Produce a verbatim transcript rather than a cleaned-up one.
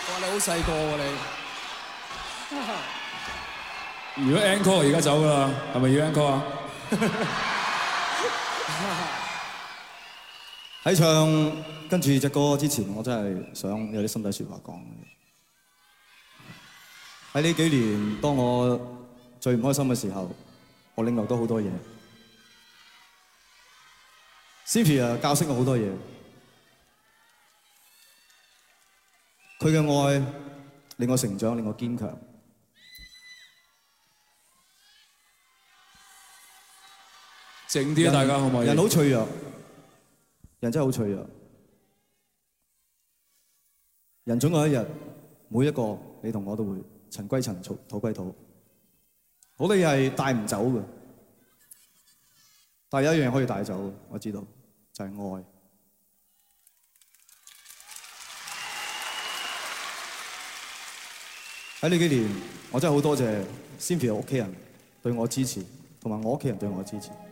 哇！你好細個喎你。 如果 encore 而家走㗎啦，係咪要 encore 啊？ 喺唱跟住隻歌之前，我真係想有啲心底説話講。喺呢幾年，當我最唔開心嘅時候，我領略到好多嘢。Cynthia 教識我好多嘢，佢嘅愛令我成長，令我堅強。 靜啲啊，大家可唔可以？ 人好脆弱，人真係好脆弱。人總有一日，每一個你同我都會塵歸塵，土土歸土。好多嘢係帶唔走嘅，但係有一樣嘢可以帶走嘅，我知道就係愛。喺呢幾年，我真係好多謝 Cynthia 屋企人對我支持，同埋我屋企人對我支持。